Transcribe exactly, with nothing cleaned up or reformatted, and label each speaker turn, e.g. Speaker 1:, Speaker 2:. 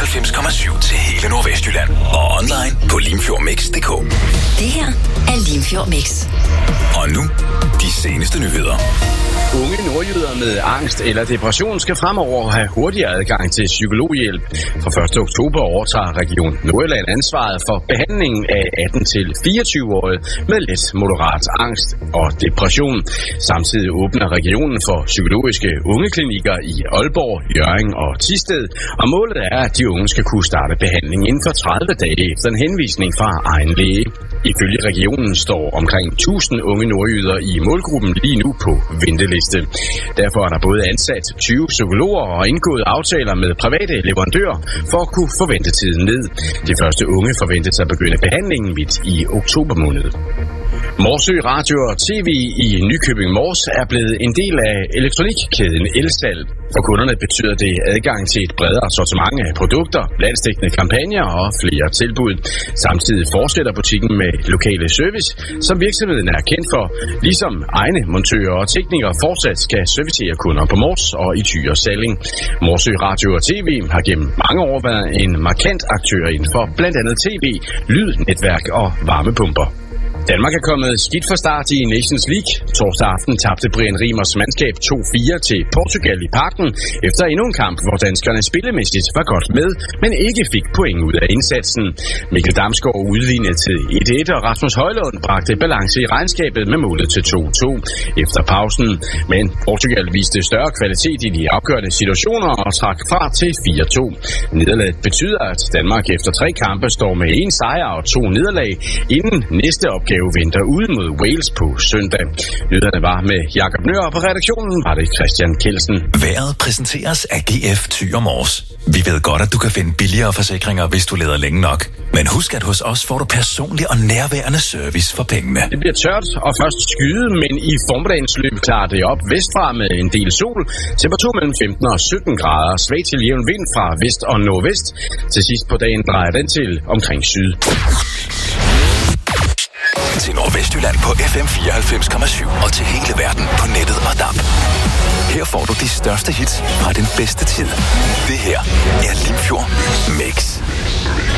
Speaker 1: fireoghalvfems komma syv til hele Nordvestjylland. Og online på limfjordmix punktum d k.
Speaker 2: Det her er Limfjord Mix.
Speaker 1: Og nu, de seneste nyheder.
Speaker 3: Unge nordjyder med angst eller depression skal fremover have hurtigere adgang til psykologhjælp. Fra første oktober overtager Region Nordjylland ansvaret for behandlingen af atten til fireogtyve-årige med let moderat angst og depression. Samtidig åbner regionen for psykologiske ungeklinikker i Aalborg, Hjørring og Thisted. Og målet er, at de unge skal kunne starte behandling inden for tredive dage efter en henvisning fra egen læge. Ifølge regionen står omkring tusind unge nordjyder i målgruppen lige nu på venteliste. Derfor er der både ansat tyve psykologer og indgået aftaler med private leverandører for at kunne få ventetiden ned. De første unge forventes at begynde behandlingen midt i oktober måned. Morsø Radio og T V i Nykøbing Mors er blevet en del af elektronikkæden Elsal. For kunderne betyder det adgang til et bredere sortiment af produkter, landsdækkende kampagner og flere tilbud. Samtidig fortsætter butikken med lokale service, som virksomheden er kendt for, ligesom egne montører og teknikere fortsat skal servicere kunder på Mors og i Thy og Salling. Morsø Radio og T V har gennem mange år været en markant aktør inden for blandt andet T V, lyd, netværk og varmepumper. Danmark er kommet skidt fra start i Nations League. Torsdag aften tabte Brian Riemers mandskab to fire til Portugal i Parken efter endnu en kamp, hvor danskerne spillemæssigt var godt med, men ikke fik point ud af indsatsen. Mikkel Damsgaard udlignede til et et, og Rasmus Højlund bragte balance i regnskabet med målet til to to efter pausen. Men Portugal viste større kvalitet i de afgørende situationer og trak fra til fire to. Nederlaget betyder, at Danmark efter tre kampe står med en sejr og to nederlag, inden næste opgave venter ude mod Wales på søndag. Nyhederne var med Jakob Nøhr, og på redaktionen var det Christian Kelsen.
Speaker 1: Vejret præsenteres af G F Thy og Mors. Vi ved godt, at du kan finde billigere forsikringer, hvis du leder længe nok. Men husk, at hos os får du personlig og nærværende service for pengene.
Speaker 3: Det bliver tørt og først skyde, men i formiddagens løb klarer det op vestfra med en del sol. Temperatur mellem femten og sytten grader. Svag til jævn vind fra vest og nordvest. Til sidst på dagen drejer den til omkring syd.
Speaker 1: Til Nordvestjylland på F M fireoghalvfems komma syv og til hele verden på nettet og D A B. Her får du de største hits fra den bedste tid. Det her er Limfjord Mix.